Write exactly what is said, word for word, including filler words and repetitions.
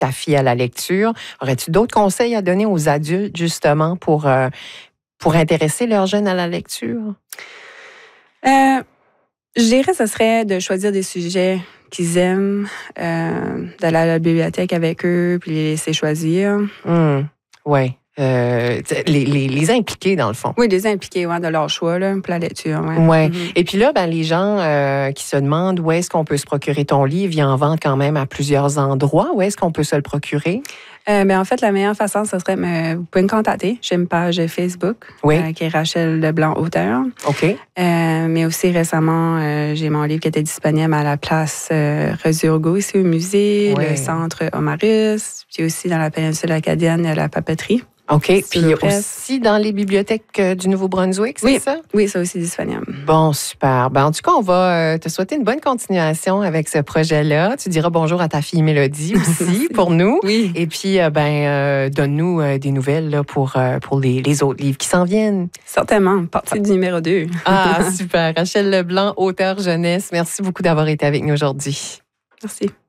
ta fille à la lecture. Aurais-tu d'autres conseils à donner aux adultes, justement, pour, euh, pour intéresser leurs jeunes à la lecture? Euh, je dirais que ce serait de choisir des sujets qu'ils aiment, euh, d'aller à la bibliothèque avec eux, puis les laisser choisir. Mmh. Oui. Euh, les, les, les impliquer, dans le fond. Oui, les impliquer ouais, de leur choix là, pour la lecture. Oui. Ouais. Mm-hmm. Et puis là, ben, les gens euh, qui se demandent où est-ce qu'on peut se procurer ton livre, il y en vend quand même à plusieurs endroits. Où est-ce qu'on peut se le procurer? Euh, ben, en fait, la meilleure façon, ce serait, me, vous pouvez me contacter. J'ai une page Facebook oui. euh, qui est Rachel Leblanc, auteur. OK. Euh, mais aussi récemment, euh, j'ai mon livre qui était disponible à la place euh, Resurgo, ici au musée, oui. le centre Omarus, puis aussi dans la péninsule acadienne, la papeterie. OK. Puis aussi dans les bibliothèques du Nouveau-Brunswick, c'est oui. ça? Oui, c'est aussi disponible. Bon, super. Ben, en tout cas, on va te souhaiter une bonne continuation avec ce projet-là. Tu diras bonjour à ta fille Mélodie aussi pour nous. Oui. Et puis, ben, euh, donne-nous euh, des nouvelles là, pour, euh, pour les, les autres livres qui s'en viennent. Certainement. Partie du numéro deux. Ah, super. Rachel Leblanc, auteure jeunesse. Merci beaucoup d'avoir été avec nous aujourd'hui. Merci.